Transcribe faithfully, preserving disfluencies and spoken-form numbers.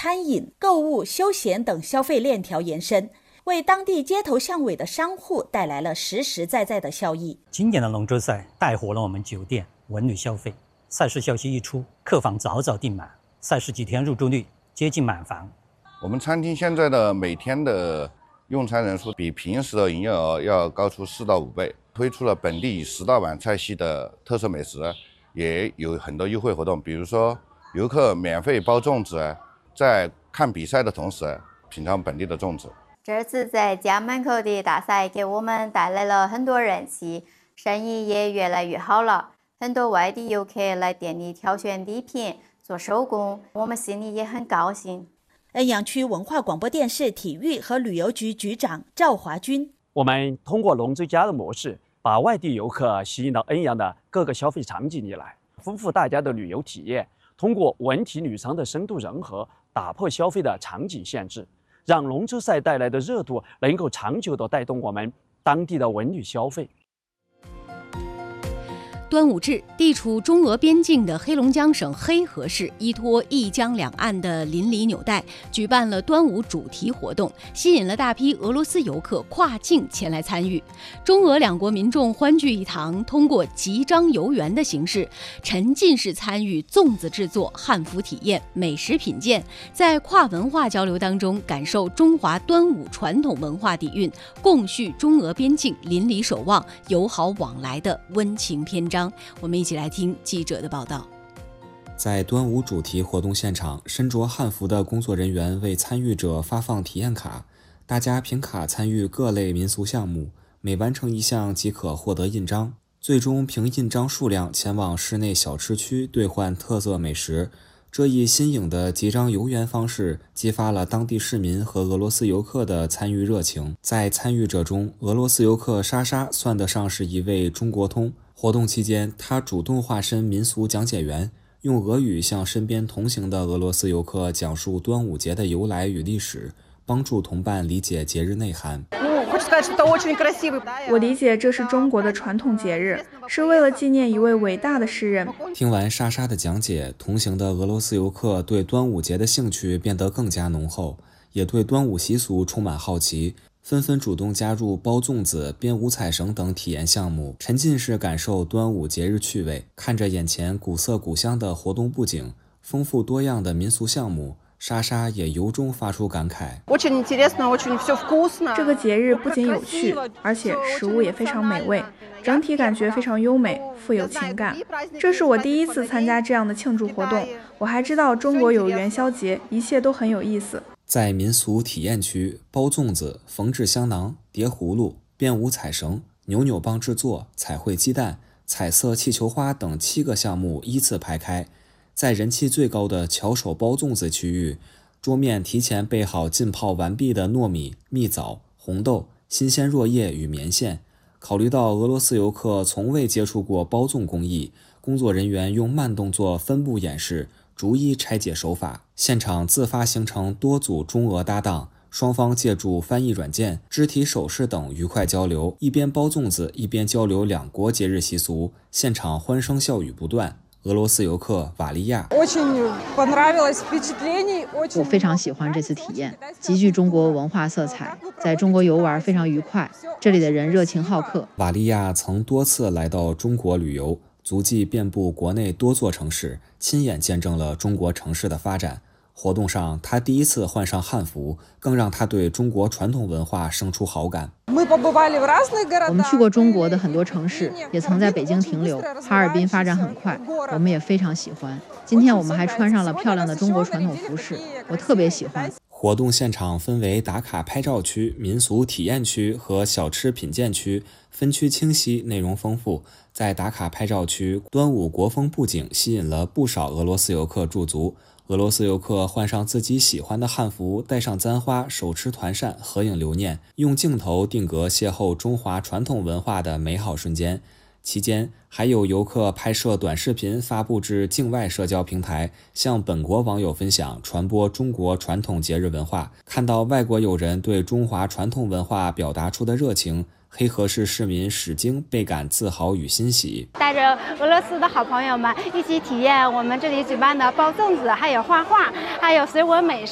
餐饮、购物、休闲等消费链条延伸，为当地街头巷尾的商户带来了实实在在的效益。 今年的龙舟赛带火了我们酒店文旅消费，赛事消息一出，客房早早订满，赛事几天入住率接近满房。 我们餐厅现在的每天的用餐人数比平时的营业额要高出四到五倍，推出了本地十大碗菜系的特色美食，也有很多优惠活动，比如说游客免费包粽子，在看比赛的同时品尝本地的粽子。 这次在家门口的大赛给我们带来了很多人气，生意也越来越好了。很多外地游客来店里挑选礼品、做手工，我们心里也很高兴。 恩阳区文化广播电视体育和旅游局局长赵华军： 我们通过龙舟家的模式，把外地游客吸引到恩阳的各个消费场景里来，丰富大家的旅游体验。通过文体旅商的深度融合，打破消费的场景限制，让龙舟赛带来的热度能够长久地带动我们当地的文旅消费。 端午至，地处中俄边境的黑龙江省黑河市依托一江两岸的邻里纽带，举办了端午主题活动，吸引了大批俄罗斯游客跨境前来参与。中俄两国民众欢聚一堂，通过集章游园的形式，沉浸式参与粽子制作、汉服体验、美食品鉴，在跨文化交流当中感受中华端午传统文化底蕴，共叙中俄边境邻里守望、友好往来的温情篇章。我们一起来听记者的报道。 在端午主题活动现场，身着汉服的工作人员为参与者发放体验卡，大家凭卡参与各类民俗项目，每完成一项即可获得印章，最终凭印章数量前往室内小吃区兑换特色美食。这一新颖的集章游园方式激发了当地市民和俄罗斯游客的参与热情。在参与者中，俄罗斯游客莎莎算得上是一位中国通。活动期间，她主动化身民俗讲解员，用俄语向身边同行的俄罗斯游客讲述端午节的由来与历史，帮助同伴理解节日内涵。 我理解这是中国的传统节日，是为了纪念一位伟大的诗人。 听完莎莎的讲解，同行的俄罗斯游客对端午节的兴趣变得更加浓厚，也对端午习俗充满好奇，纷纷主动加入包粽子、编五彩绳等体验项目，沉浸式感受端午节日趣味。看着眼前古色古香的活动布景，丰富多样的民俗项目，莎莎也由衷发出感慨。 这个节日不仅有趣，而且食物也非常美味，整体感觉非常优美，富有情感。这是我第一次参加这样的庆祝活动，我还知道中国有元宵节，一切都很有意思。 在民俗体验区，包粽子、缝制香囊、叠葫芦、编五彩绳、扭扭棒制作、彩绘鸡蛋、彩色气球花等七个项目依次排开。在人气最高的巧手包粽子区域，桌面提前备好浸泡完毕的糯米、蜜枣、红豆、新鲜箬叶与棉线。考虑到俄罗斯游客从未接触过包粽工艺，工作人员用慢动作分步演示，逐一拆解手法。现场自发形成多组中俄搭档，双方借助翻译软件、肢体手势等愉快交流，一边包粽子一边交流两国节日习俗，现场欢声笑语不断。俄罗斯游客瓦利亚： 我非常喜欢这次体验，极具中国文化色彩，在中国游玩非常愉快，这里的人热情好客。 瓦利亚曾多次来到中国旅游，足迹遍布国内多座城市，亲眼见证了中国城市的发展。活动上，他第一次换上汉服，更让他对中国传统文化生出好感。 我们去过中国的很多城市，也曾在北京停留。哈尔滨发展很快，我们也非常喜欢。今天我们还穿上了漂亮的中国传统服饰，我特别喜欢。 活动现场分为打卡拍照区、民俗体验区和小吃品鉴区，分区清晰，内容丰富。在打卡拍照区，端午国风布景吸引了不少俄罗斯游客驻足。俄罗斯游客换上自己喜欢的汉服，戴上簪花，手持团扇，合影留念，用镜头定格邂逅中华传统文化的美好瞬间。期间，还有游客拍摄短视频发布至境外社交平台，向本国网友分享，传播中国传统节日文化。看到外国友人对中华传统文化表达出的热情，黑河市市民史晶倍感自豪与欣喜， 带着俄罗斯的好朋友们一起体验我们这里举办的包粽子，还有画画，还有水果美食。